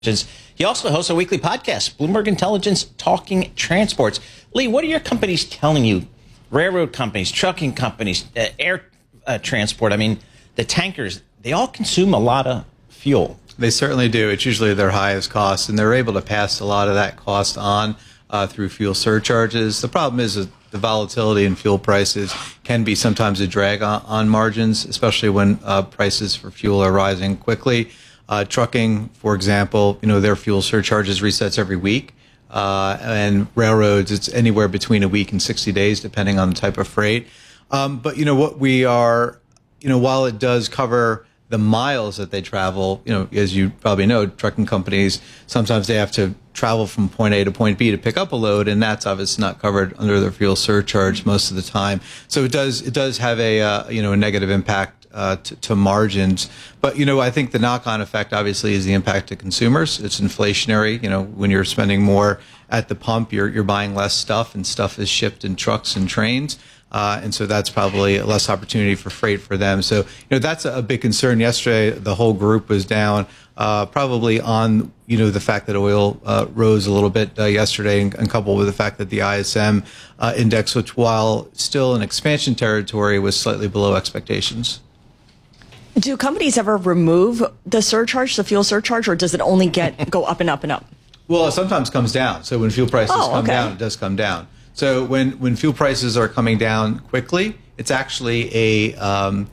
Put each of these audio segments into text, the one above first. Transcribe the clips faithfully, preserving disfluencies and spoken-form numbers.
He also hosts a weekly podcast, Bloomberg Intelligence Talking Transports. Lee, what are your companies telling you? Railroad companies, trucking companies, uh, air uh, transport. I mean, the tankers, they all consume a lot of fuel. They certainly do. It's usually their highest cost, and they're able to pass a lot of that cost on uh, through fuel surcharges. The problem is that the volatility in fuel prices can be sometimes a drag on, on margins, especially when uh, prices for fuel are rising quickly. Uh, trucking, for example, you know, their fuel surcharges resets every week. Uh, and railroads, it's anywhere between a week and sixty days, depending on the type of freight. Um, but, you know, what we are, you know, while it does cover the miles that they travel, you know, as you probably know, trucking companies, sometimes they have to travel from point A to point B to pick up a load, and that's obviously not covered under their fuel surcharge most of the time. So it does, it does have a, uh, you know, a negative impact Uh, to, to margins. But, you know, I think the knock-on effect, obviously, is the impact to consumers. It's inflationary. You know, when you're spending more at the pump, you're, you're buying less stuff, and stuff is shipped in trucks and trains. Uh, and so that's probably less opportunity for freight for them. So, you know, that's a, a big concern. Yesterday, the whole group was down, uh, probably on, you know, the fact that oil uh, rose a little bit uh, yesterday, and, and coupled with the fact that the I S M uh, index, which while still in expansion territory, was slightly below expectations. Do companies ever remove the surcharge, the fuel surcharge, or does it only get go up and up and up? Well, it sometimes comes down. So when fuel prices oh, come okay. down, it does come down. So when, when fuel prices are coming down quickly, it's actually a um,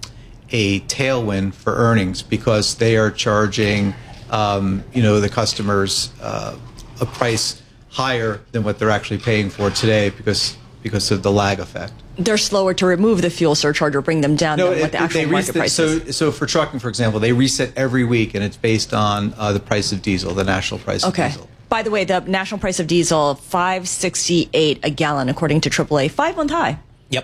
a tailwind for earnings, because they are charging um, you know, the customers uh, a price higher than what they're actually paying for today, because because of the lag effect. They're slower to remove the fuel surcharge or bring them down no, than it, what the actual they market reset, price so, is. So for trucking, for example, they reset every week, and it's based on uh, the price of diesel, the national price okay. of diesel. By the way, the national price of diesel, five sixty-eight a gallon, according to triple A, five-month high. Yep.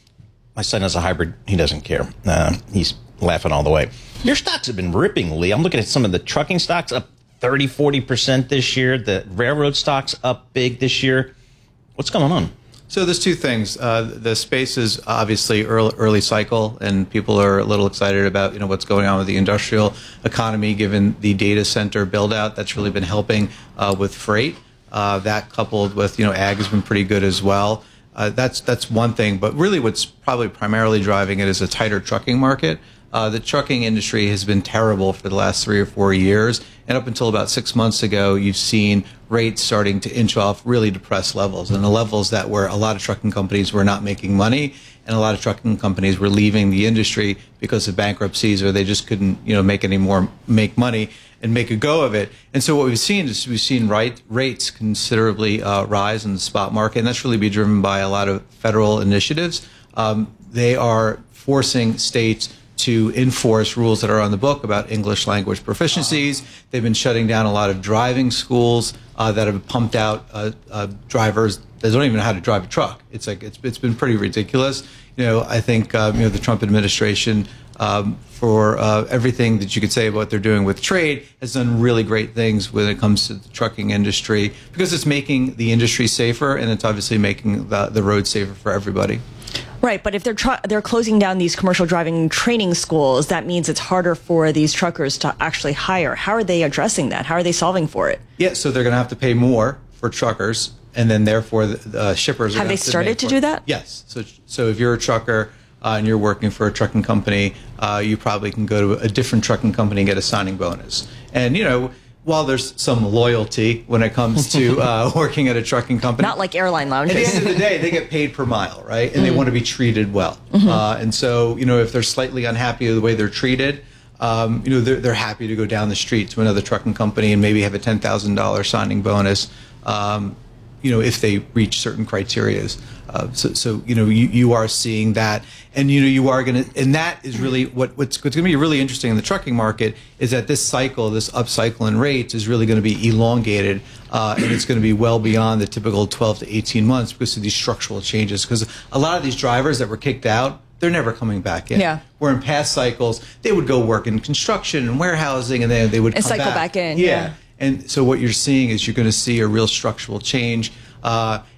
My son has a hybrid. He doesn't care. Uh, he's laughing all the way. Your stocks have been ripping, Lee. I'm looking at some of the trucking stocks up thirty, forty percent this year. The railroad stocks up big this year. What's going on? So there's two things. Uh, the space is obviously early, early cycle, and people are a little excited about, you know, what's going on with the industrial economy, given the data center build out. That's really been helping uh, with freight. Uh, that coupled with, you know, ag has been pretty good as well. Uh, that's that's one thing. But really, what's probably primarily driving it is a tighter trucking market. Uh, the trucking industry has been terrible for the last three or four years. And up until about six months ago, you've seen rates starting to inch off really depressed levels, and the levels that where a lot of trucking companies were not making money, and a lot of trucking companies were leaving the industry because of bankruptcies, or they just couldn't, you know, make any more, make money and make a go of it. And so what we've seen is we've seen right, rates considerably uh, rise in the spot market, and that's really be driven by a lot of federal initiatives. Um, they are forcing states to enforce rules that are on the book about English language proficiencies. They've been shutting down a lot of driving schools uh, that have pumped out uh, uh, drivers that don't even know how to drive a truck. It's like it's it's been pretty ridiculous. You know, I think um, you know the Trump administration, um, for uh, everything that you could say about what they're doing with trade, has done really great things when it comes to the trucking industry, because it's making the industry safer, and it's obviously making the, the road safer for everybody. Right, but if they're tr- they're closing down these commercial driving training schools, that means it's harder for these truckers to actually hire. How are they addressing that? How are they solving for it? Yeah, so they're going to have to pay more for truckers, and then therefore the uh, shippers are have they have to started to for do it. that? Yes. So so if you're a trucker uh, and you're working for a trucking company, uh, you probably can go to a different trucking company and get a signing bonus. And you know, while there's some loyalty when it comes to uh, working at a trucking company, not like airline lounges. At the end of the day, they get paid per mile, right? And mm. they want to be treated well. Mm-hmm. Uh, and so, you know, if they're slightly unhappy with the way they're treated, um, you know, they're, they're happy to go down the street to another trucking company and maybe have a ten thousand dollars signing bonus, um, you know, if they reach certain criterias. Uh, so, so, you know, you, you are seeing that, and, you know, you are going to, and that is really what, what's, what's going to be really interesting in the trucking market is that this cycle, this upcycle in rates is really going to be elongated, uh, and it's going to be well beyond the typical twelve to eighteen months because of these structural changes. Because a lot of these drivers that were kicked out, they're never coming back in. Yeah. Where in past cycles, they would go work in construction and warehousing, and then they would and come cycle back. back in. Yeah. yeah. And so what you're seeing is you're going to see a real structural change. Uh,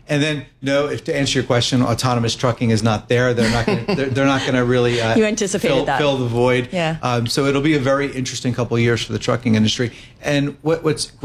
And then, no, if to answer your question, autonomous trucking is not there. They're not gonna, they're, they're not going to really uh, You anticipated fill, that. fill the void. Yeah. Um, so it'll be a very interesting couple of years for the trucking industry. And what, what's